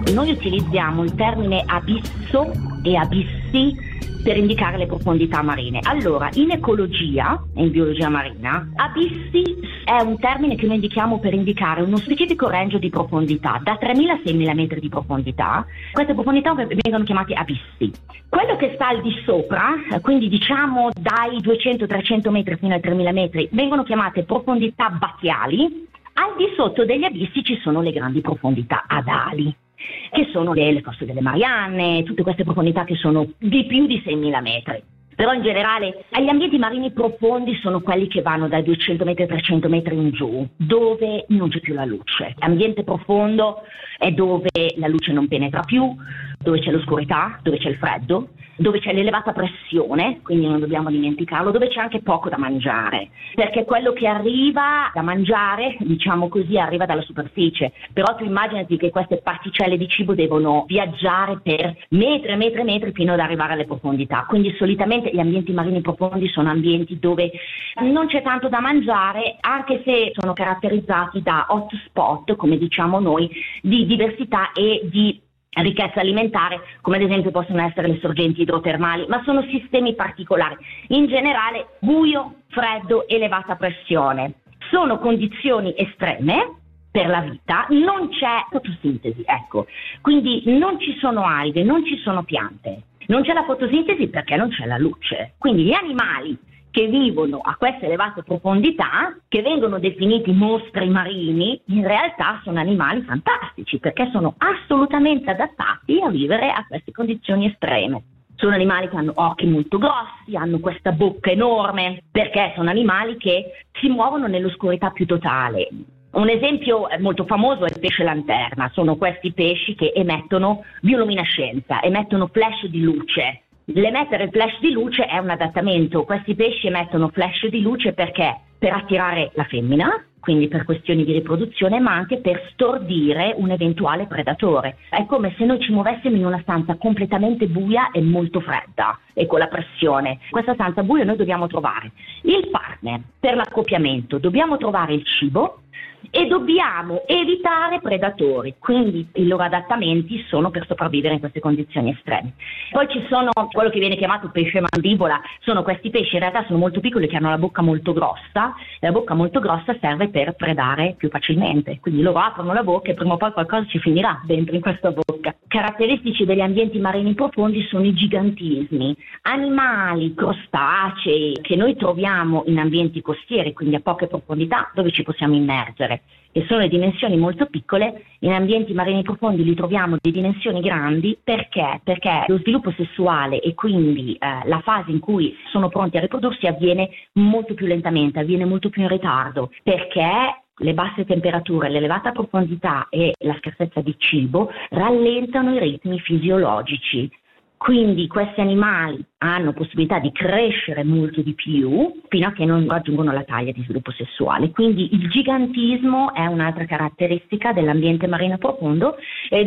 Noi utilizziamo il termine abisso e abissi per indicare le profondità marine. Allora, in ecologia e in biologia marina, abissi è un termine che noi indichiamo per indicare uno specifico range di profondità, da 3.000 a 6.000 metri di profondità. Queste profondità vengono chiamate abissi. Quello che sta al di sopra, quindi diciamo dai 200-300 metri fino ai 3.000 metri, vengono chiamate profondità batiali. Al di sotto degli abissi ci sono le grandi profondità adali, che sono le coste delle Marianne, tutte queste profondità che sono di più di 6.000 metri. Però in generale gli ambienti marini profondi sono quelli che vanno dai 200 metri a 300 metri in giù, dove non c'è più la luce. L'ambiente profondo è dove la luce non penetra più, dove c'è l'oscurità, dove c'è il freddo, dove c'è l'elevata pressione, quindi non dobbiamo dimenticarlo, dove c'è anche poco da mangiare, perché quello che arriva da mangiare, diciamo così, arriva dalla superficie, però tu immaginati che queste particelle di cibo devono viaggiare per metri e metri e metri fino ad arrivare alle profondità, quindi solitamente gli ambienti marini profondi sono ambienti dove non c'è tanto da mangiare, anche se sono caratterizzati da hotspot, come diciamo noi, di diversità e di ricchezza alimentare, come ad esempio possono essere le sorgenti idrotermali, ma sono sistemi particolari. In generale buio, freddo, elevata pressione. Sono condizioni estreme per la vita, non c'è fotosintesi, ecco. Quindi non ci sono alghe, non ci sono piante. Non c'è la fotosintesi perché non c'è la luce. Quindi gli animali che vivono a queste elevate profondità, che vengono definiti mostri marini, in realtà sono animali fantastici perché sono assolutamente adattati a vivere a queste condizioni estreme. Sono animali che hanno occhi molto grossi, hanno questa bocca enorme, perché sono animali che si muovono nell'oscurità più totale. Un esempio molto famoso è il pesce lanterna, sono questi pesci che emettono bioluminescenza, emettono flash di luce. L'emettere il flash di luce è un adattamento. Questi pesci emettono flash di luce perché? Per attirare la femmina, quindi per questioni di riproduzione, ma anche per stordire un eventuale predatore. È come se noi ci muovessimo in una stanza completamente buia e molto fredda e con la pressione. In questa stanza buia noi dobbiamo trovare il partner per l'accoppiamento, dobbiamo trovare il cibo e dobbiamo evitare predatori, quindi i loro adattamenti sono per sopravvivere in queste condizioni estreme. Poi ci sono quello che viene chiamato pesce mandibola, sono questi pesci, in realtà sono molto piccoli, che hanno la bocca molto grossa, e la bocca molto grossa serve per predare più facilmente, quindi loro aprono la bocca e prima o poi qualcosa ci finirà dentro in questa bocca. Caratteristici degli ambienti marini profondi sono i gigantismi, animali, crostacei che noi troviamo in ambienti costieri, quindi a poche profondità dove ci possiamo immergere, che sono le dimensioni molto piccole. In ambienti marini profondi li troviamo di dimensioni grandi perché lo sviluppo sessuale e quindi la fase in cui sono pronti a riprodursi avviene molto più lentamente, avviene molto più in ritardo, perché le basse temperature, l'elevata profondità e la scarsezza di cibo rallentano i ritmi fisiologici. Quindi questi animali hanno possibilità di crescere molto di più fino a che non raggiungono la taglia di sviluppo sessuale. Quindi il gigantismo è un'altra caratteristica dell'ambiente marino profondo ed